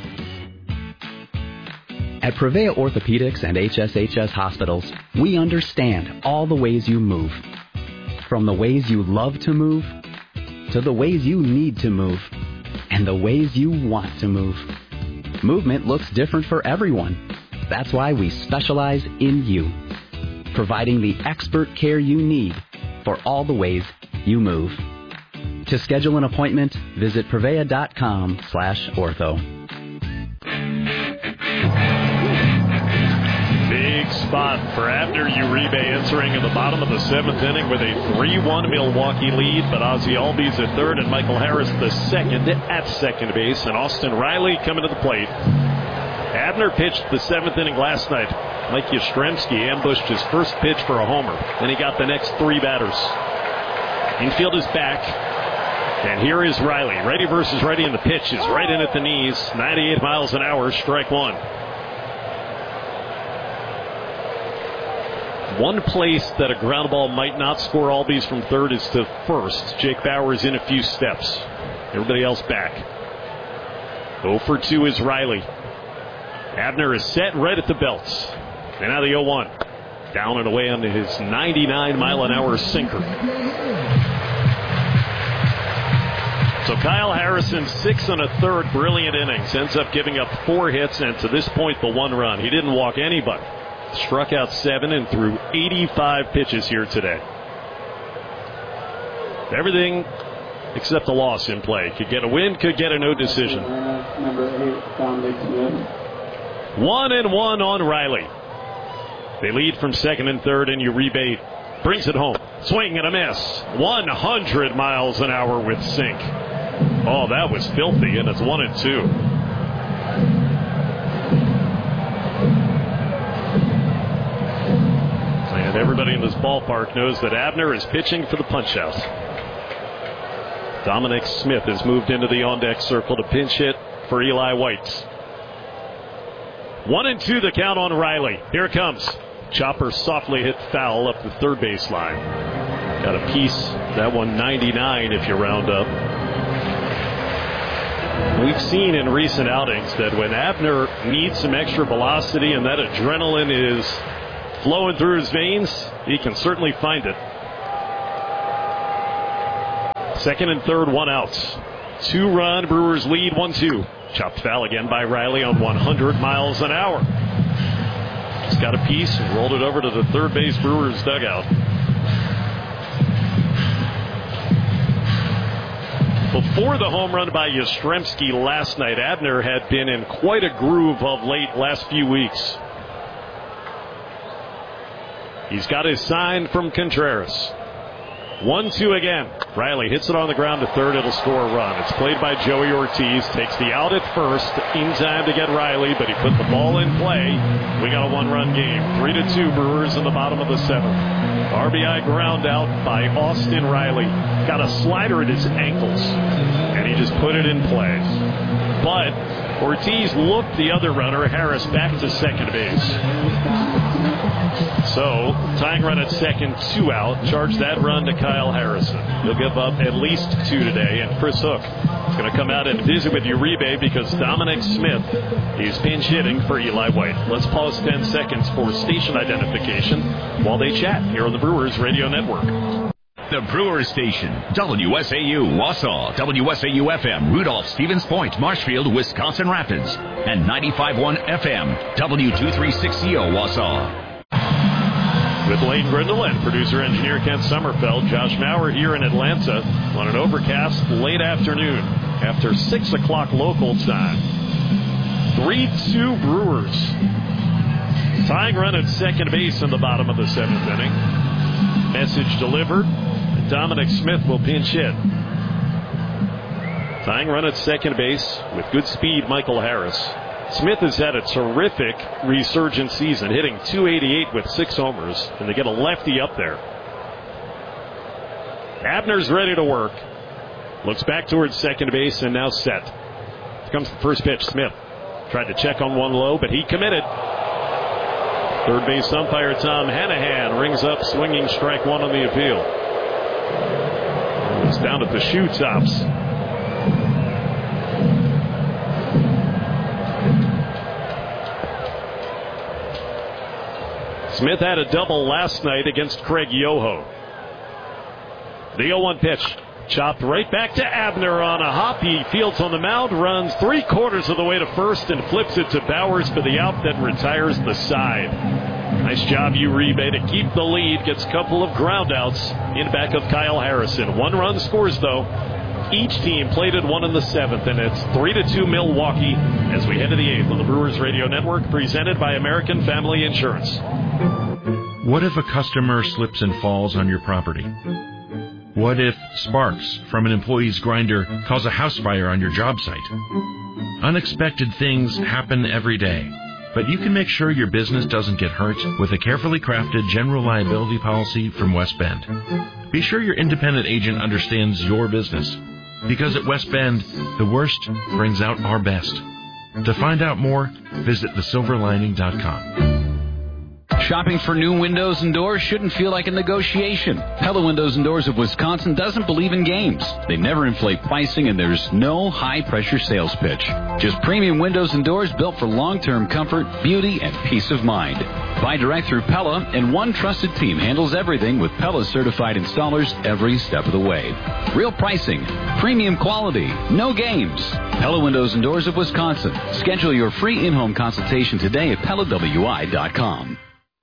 S: At Prevea Orthopedics and H S H S Hospitals, we understand all the ways you move. From the ways you love to move, to the ways you need to move, and the ways you want to move. Movement looks different for everyone. That's why we specialize in you, providing the expert care you need for all the ways you move. To schedule an appointment, visit prevea.com slash ortho.
B: Big spot for Abner Uribe entering in the bottom of the seventh inning with a three one Milwaukee lead, but Ozzie Albies at third and Michael Harris the second at second base, and Austin Riley coming to the plate. Abner pitched the seventh inning last night. Mike Yastrzemski ambushed his first pitch for a homer, and he got the next three batters. Infield is back, and here is Riley. Ready versus ready, and the pitch is right in at the knees. ninety-eight miles an hour, strike one. One place that a ground ball might not score Albies from third is to first. Jake Bauers in a few steps. Everybody else back. oh for two is Riley. Abner is set right at the belts. And now the oh one. Down and away on his ninety-nine mile an hour sinker. So Kyle Harrison, six and a third brilliant innings, ends up giving up four hits and to this point the one run. He didn't walk anybody. Struck out seven and threw eighty-five pitches here today. Everything except a loss in play. Could get a win, could get a no decision. One and one on Riley. They lead from second and third, and Uribe brings it home. Swing and a miss. one hundred miles an hour with sink. Oh, that was filthy, and it's one and two. And everybody in this ballpark knows that Abner is pitching for the punch-out. Dominic Smith has moved into the on-deck circle to pinch hit for Eli White. One and two the count on Riley. Here it comes. Chopper softly hit foul up the third baseline. Got a piece That one ninety-nine if you round up. We've seen in recent outings that when Abner needs some extra velocity and that adrenaline is flowing through his veins, he can certainly find it. Second and third, one outs. Two-run, Brewers lead, one two. Chopped foul again by Riley on one hundred miles an hour. Just got a piece and rolled it over to the third base Brewers dugout. Before the home run by Yastrzemski last night, Abner had been in quite a groove of late last few weeks. He's got his sign from Contreras. one two again. Riley hits it on the ground to third. It'll score a run. It's played by Joey Ortiz. Takes the out at first. In time to get Riley, but he put the ball in play. We got a one-run game. Three to two Brewers in the bottom of the seventh. R B I ground out by Austin Riley. Got a slider at his ankles, and he just put it in play. But Ortiz looked the other runner, Harris, back to second base. So, tying run at second, two out. Charge that run to Kyle Harrison. He'll give up at least two today. And Chris Hook is going to come out and visit with Uribe because Dominic Smith is pinch hitting for Eli White. Let's pause ten seconds for station identification while they chat here on the Brewers Radio Network.
K: The Brewers Station, W S A U, Wausau, W S A U F M, Rudolph, Stevens Point, Marshfield, Wisconsin Rapids, and ninety-five point one F M, W two thirty-six C O, Wausau.
B: With Lane Grindle and producer-engineer Kent Sommerfeld, Josh Maurer here in Atlanta on an overcast late afternoon after six o'clock local time. three two Brewers. Tying run at second base in the bottom of the seventh inning. Message delivered. Dominic Smith will pinch hit. Tying run at second base with good speed, Michael Harris. Smith has had a terrific resurgent season, hitting two eighty-eight with six homers, and they get a lefty up there. Abner's ready to work. Looks back towards second base and now set. Here comes the first pitch. Smith tried to check on one low, but he committed. Third base umpire Tom Hanahan rings up swinging strike one on the appeal. It's down at the shoe tops. Smith had a double last night against Craig Yoho. The oh one pitch. Chopped right back to Abner on a hop. He fields on the mound, runs three quarters of the way to first, and flips it to Bowers for the out that retires the side. Nice job, Uribe, to keep the lead. Gets a couple of ground outs in back of Kyle Harrison. One run scores, though. Each team played at one in the seventh, and it's three to two Milwaukee as we head to the eighth on the Brewers Radio Network, presented by American Family Insurance.
T: What if a customer slips and falls on your property? What if sparks from an employee's grinder cause a house fire on your job site? Unexpected things happen every day, but you can make sure your business doesn't get hurt with a carefully crafted general liability policy from West Bend. Be sure your independent agent understands your business, because at West Bend, the worst brings out our best. To find out more, visit the silver lining dot com.
U: Shopping for new windows and doors shouldn't feel like a negotiation. Pella Windows and Doors of Wisconsin doesn't believe in games. They never inflate pricing, and there's no high-pressure sales pitch. Just premium windows and doors built for long-term comfort, beauty, and peace of mind. Buy direct through Pella, and one trusted team handles everything with Pella's certified installers every step of the way. Real pricing, premium quality, no games. Pella Windows and Doors of Wisconsin. Schedule your free in-home consultation today at Pella W I dot com.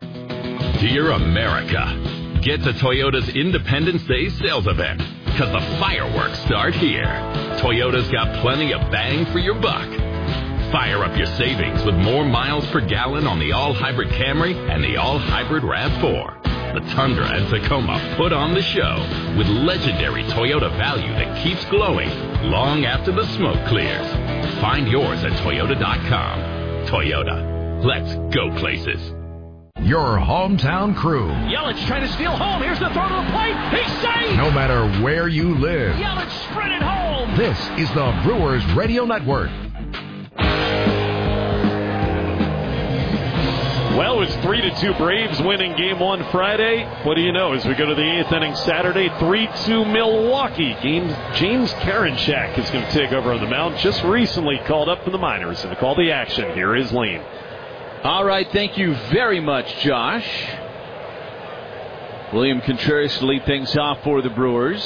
K: Dear America, get to Toyota's Independence Day sales event, because the fireworks start here. Toyota's got plenty of bang for your buck. Fire up your savings with more miles per gallon on the all-hybrid Camry and the all-hybrid RAV four. The Tundra and Tacoma put on the show with legendary Toyota value that keeps glowing long after the smoke clears. Find yours at Toyota dot com. Toyota, let's go places.
C: Your hometown crew.
V: Yelich trying to steal home. Here's the throw to the plate. He's safe.
C: No matter where you live.
V: Yelich sprinted home.
C: This is the Brewers Radio Network.
B: Well, it's three to two Braves winning game one Friday. What do you know? As we go to the eighth inning Saturday, three two Milwaukee. James, James Karinchak is going to take over on the mound. Just recently called up from the minors. And to call the action, here is Lane.
A: All right, thank you very much, Josh. William Contreras to lead things off for the Brewers.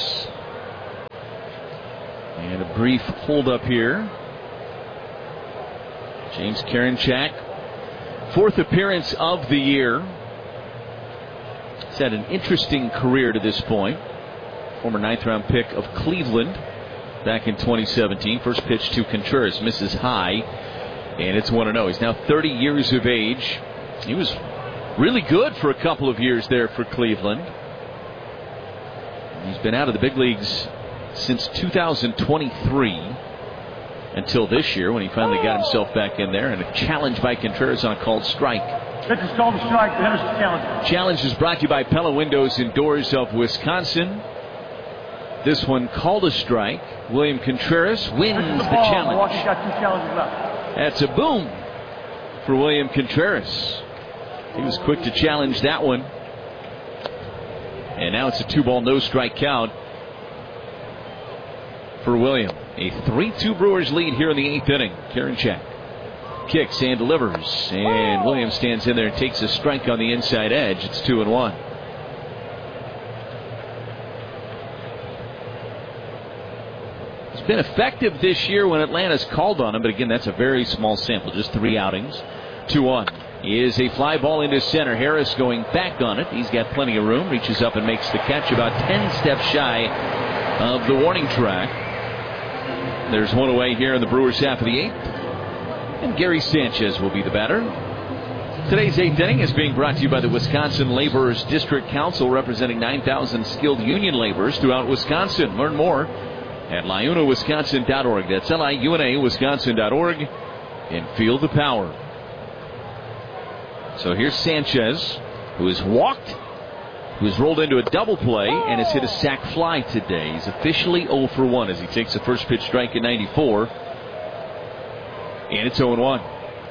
A: And a brief hold up here. James Karinchak, fourth appearance of the year. He's had an interesting career to this point. Former ninth round pick of Cleveland back in twenty seventeen. First pitch to Contreras, misses high, and it's one and oh. He's now thirty years of age. He was really good for a couple of years there for Cleveland. He's been out of the big leagues since two thousand twenty-three. Until this year when he finally got himself back in there, and a challenge by Contreras on a called strike.
D: Pitch is called a strike. The hitter's challenge.
A: Challenge is brought to you by Pella Windows and Doors of Wisconsin. This one called a strike. William Contreras wins the, the challenge.
D: Milwaukee's got two challenges left.
A: That's a boom for William Contreras. He was quick to challenge that one. And now it's a two-ball, no-strike count for William. A three two Brewers lead here in the eighth inning. Karinchak kicks and delivers. And Williams stands in there and takes a strike on the inside edge. It's two and one. It's been effective this year when Atlanta's called on him. But again, that's a very small sample. Just three outings. two one. Is a fly ball into center. Harris going back on it. He's got plenty of room. Reaches up and makes the catch about ten steps shy of the warning track. There's one away here in the Brewers' half of the eighth. And Gary Sanchez will be the batter. Today's eighth inning is being brought to you by the Wisconsin Laborers District Council, representing nine thousand skilled union laborers throughout Wisconsin. Learn more at liuna wisconsin dot org. That's L I U N A Wisconsin dot org. And feel the power. So here's Sanchez, who has walked, who has rolled into a double play and has hit a sac fly today. He's officially oh for one as he takes the first pitch strike at ninety-four. And it's oh and one.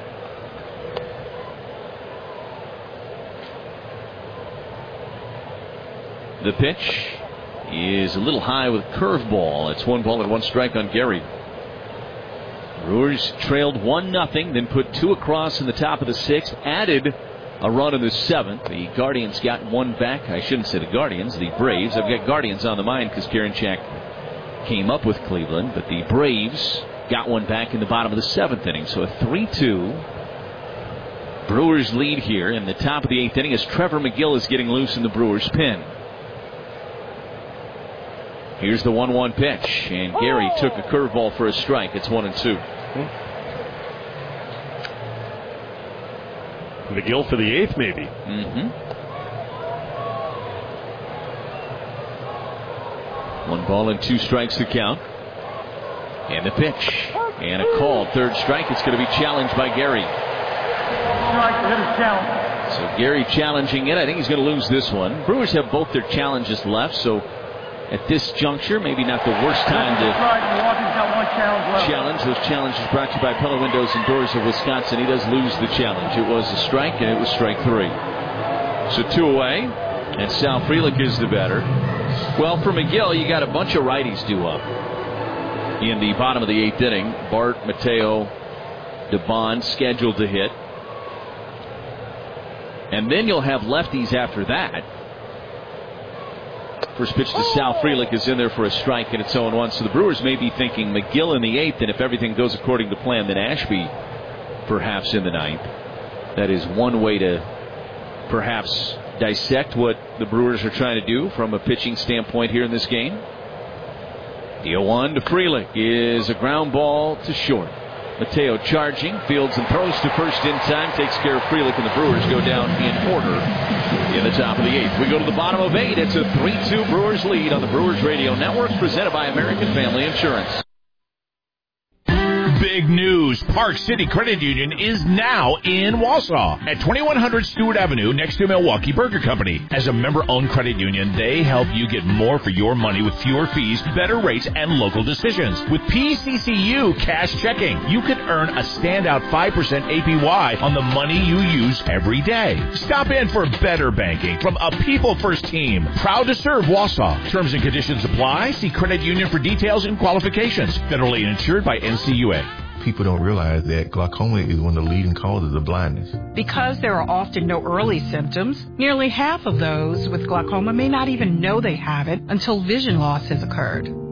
A: The pitch is a little high with curveball. It's one ball and one strike on Gary. Brewers trailed one nothing, then put two across in the top of the sixth, added a run in the seventh. The Guardians got one back. I shouldn't say the Guardians, the Braves. I've got Guardians on the mind because Karinchak came up with Cleveland, but the Braves got one back in the bottom of the seventh inning. So a three two Brewers lead here in the top of the eighth inning as Trevor McGill is getting loose in the Brewers pen. Here's the one one pitch, and Gary took a curveball for a strike. It's one and two.
B: McGill for the eighth, maybe.
A: Mm-hmm. One ball and two strikes to count. And the pitch. And a call. Third strike. It's going to be challenged by Gary.
D: Strike, the hitter's challenge.
A: So Gary challenging it. I think he's going to lose this one. Brewers have both their challenges left, so at this juncture, maybe not the worst time to challenge. Those challenges brought to you by Pella Windows and Doors of Wisconsin. He does lose the challenge. It was a strike, and it was strike three. So two away, and Sal Frelick is the batter. Well, for McGill, you got a bunch of righties due up in the bottom of the eighth inning. Bart, Mateo, DeBond scheduled to hit. And then you'll have lefties after that. First pitch to Sal Frelick is in there for a strike, and it's oh and one. So the Brewers may be thinking McGill in the eighth, and if everything goes according to plan, then Ashby perhaps in the ninth. That is one way to perhaps dissect what the Brewers are trying to do from a pitching standpoint here in this game. The oh one to Frelick is a ground ball to short. Mateo charging, fields and throws to first in time, takes care of Frelick, and the Brewers go down in order in the top of the eighth. We go to the bottom of eight. It's a three two Brewers lead on the Brewers Radio Network, presented by American Family Insurance.
G: Big news. Park City Credit Union is now in Wausau at twenty-one hundred Stewart Avenue next to Milwaukee Burger Company. As a member-owned credit union, they help you get more for your money with fewer fees, better rates, and local decisions. With P C C U Cash Checking, you can earn a standout five percent A P Y on the money you use every day. Stop in for better banking from a People First team. Proud to serve Wausau. Terms and conditions apply. See credit union for details and qualifications. Federally insured by N C U A.
H: People don't realize that glaucoma is one of the leading causes of blindness.
I: Because there are often no early symptoms, nearly half of those with glaucoma may not even know they have it until vision loss has occurred.